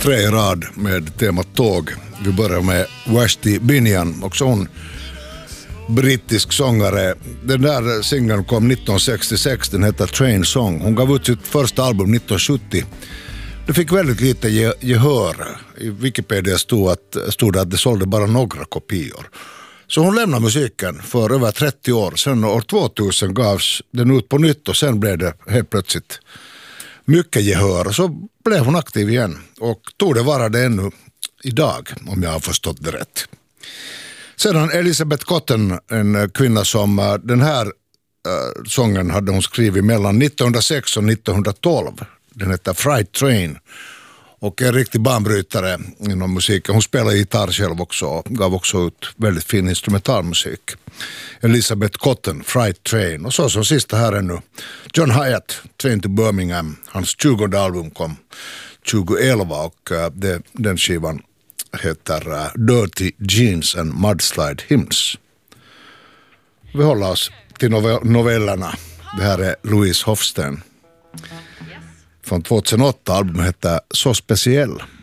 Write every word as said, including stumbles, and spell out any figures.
tre i rad med temat tåg. Vi börjar med Vashti Bunyan, också hon brittisk sångare. Den där singeln kom nittonhundrasextiosex, den heter Train Song. Hon gav ut sitt första album nittonhundrasjuttio. Det fick väldigt lite ge- gehör. I Wikipedia stod, att, stod det att det sålde bara några kopior. Så hon lämnade musiken för över trettio år. Sen år tvåtusen gavs den ut på nytt och sen blev det helt plötsligt mycket gehör. Och så blev hon aktiv igen och tog det vara det ännu idag, om jag har förstått det rätt. Sedan Elizabeth Cotten, en kvinna som den här äh, sången hade hon skrivit mellan nittonhundrasex och nittonhundratolv. Den heter Fright Train och är en riktig banbrytare inom musiken. Hon spelar gitarr själv också och gav också ut väldigt fin instrumentalmusik. Elizabeth Cotten, Fright Train. Och så som sista här är nu John Hyatt, Train to Birmingham. Hans tjugonde album kom tjugoelva och uh, det, den skivan heter uh, Dirty Jeans and Mudslide Hymns. Vi håller oss till nove- novellerna. Det här är Louise Hofsten. Från tjugohundraåtta, albumet heter Så speciell.